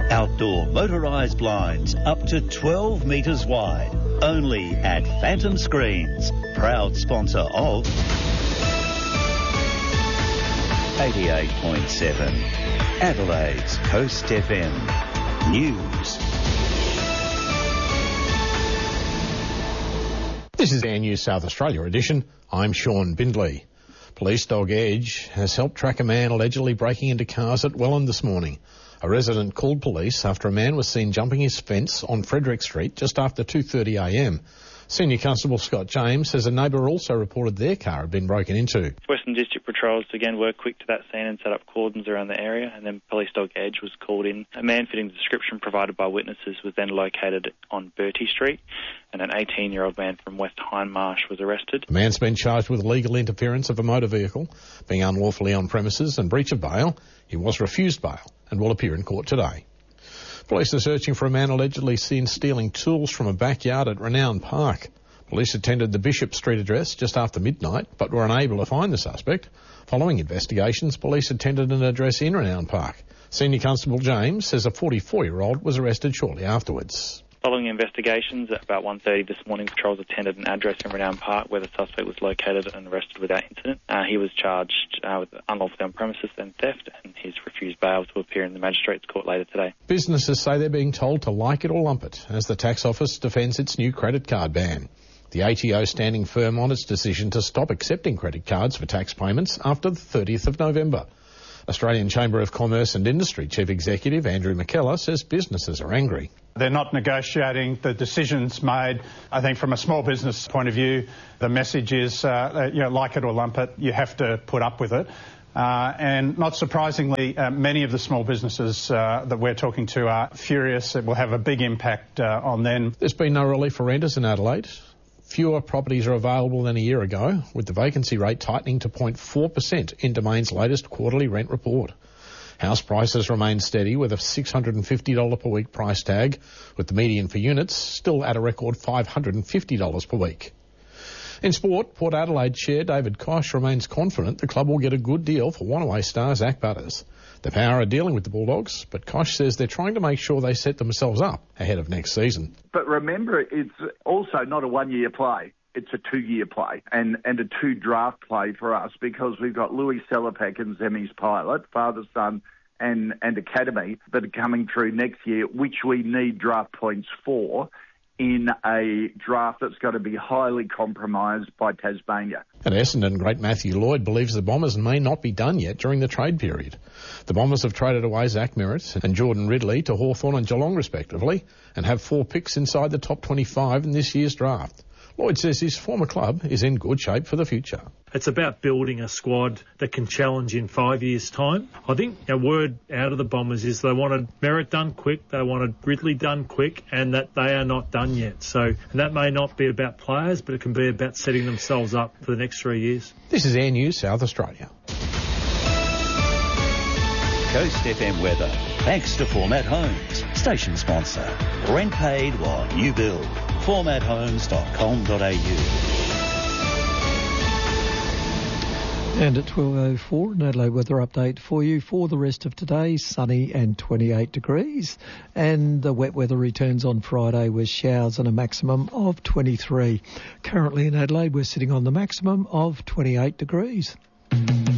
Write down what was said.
Outdoor motorised blinds up to 12 metres wide. Only at Phantom Screens. Proud sponsor of 88.7 Adelaide's Coast FM News. This is Air News South Australia edition. I'm Sean Bindley. Police dog Edge has helped track a man allegedly breaking into cars at Welland this morning. A resident called police after a man was seen jumping his fence on Frederick Street just after 2:30am. Senior Constable Scott James says a neighbour also reported their car had been broken into. Western District Patrols again were quick to that scene and set up cordons around the area, and then police dog Edge was called in. A man fitting the description provided by witnesses was then located on Bertie Street, and an 18-year-old man from West Hindmarsh was arrested. The man's been charged with illegal interference of a motor vehicle, being unlawfully on premises and breach of bail. He was refused bail and will appear in court today. Police are searching for a man allegedly seen stealing tools from a backyard at Renown Park. Police attended the Bishop Street address just after midnight, but were unable to find the suspect. Following investigations, police attended an address in Renown Park. Senior Constable James says a 44-year-old was arrested shortly afterwards. Following investigations, at about 1:30 this morning, patrols attended an address in Renown Park where the suspect was located and arrested without incident. He was charged with unlawfully on premises and theft, and he's refused bail to appear in the Magistrates Court later today. Businesses say they're being told to like it or lump it as the Tax Office defends its new credit card ban. The ATO standing firm on its decision to stop accepting credit cards for tax payments after the 30th of November. Australian Chamber of Commerce and Industry Chief Executive Andrew McKellar says businesses are angry. They're not negotiating the decisions made. I think from a small business point of view, the message is, like it or lump it, you have to put up with it. And not surprisingly, many of the small businesses that we're talking to are furious. It will have a big impact on them. There's been no relief for renters in Adelaide. Fewer properties are available than a year ago, with the vacancy rate tightening to 0.4% in Domain's latest quarterly rent report. House prices remain steady with a $650 per week price tag, with the median for units still at a record $550 per week. In sport, Port Adelaide chair David Koch remains confident the club will get a good deal for Wanaway star Zach Butters. The Power are dealing with the Bulldogs, but Koch says they're trying to make sure they set themselves up ahead of next season. But remember, it's also not a one-year play. It's a two-year play and a two-draft play for us because we've got Louis Sellerpack and Zemi's pilot, father, son, and academy that are coming through next year, which we need draft points for in a draft that's got to be highly compromised by Tasmania. At Essendon, great Matthew Lloyd believes the Bombers may not be done yet during the trade period. The Bombers have traded away Zach Merritt and Jordan Ridley to Hawthorn and Geelong respectively and have 4 picks inside the top 25 in this year's draft. Lloyd says his former club is in good shape for the future. It's about building a squad that can challenge in 5 years' time. I think a word out of the Bombers is they wanted Merritt done quick, they wanted Ridley done quick, and that they are not done yet. So and that may not be about players, but it can be about setting themselves up for the next 3 years. This is Air News South Australia. Coast FM weather, thanks to Format Homes, station sponsor. Rent paid while you build. formathomes.com.au. And at 12:04, an Adelaide weather update for you for the rest of today, sunny and 28 degrees. And the wet weather returns on Friday with showers and a maximum of 23. Currently in Adelaide, we're sitting on the maximum of 28 degrees.